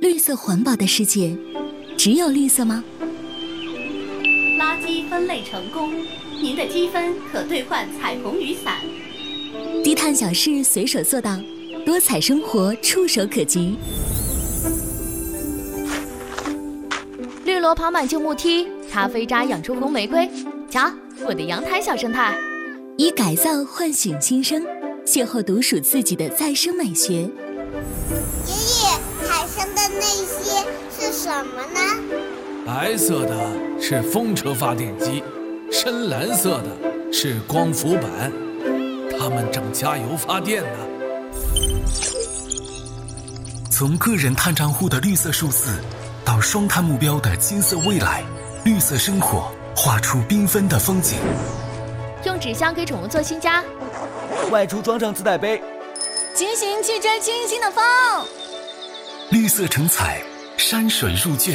绿色环保的世界，只有绿色吗？ 垃圾分类成功，您的积分可兑换彩虹雨伞。 低碳小事随手做到，多彩生活触手可及。 绿萝跑满旧木梯，咖啡渣养出红玫瑰。瞧，我的阳台小生态。 以改造唤醒新生，邂逅独属自己的再生美学。 爷爷，海上的那些是什么呢？ 白色的是风车发电机，深蓝色的是光伏板，它们正加油发电呢。 从个人碳账户的绿色数字，到双碳目标的金色未来，绿色生活画出缤纷的风景。 用纸箱给宠物做新家， 外出装上自带杯， 骑行去追清新的风。 绿色成彩，山水入卷。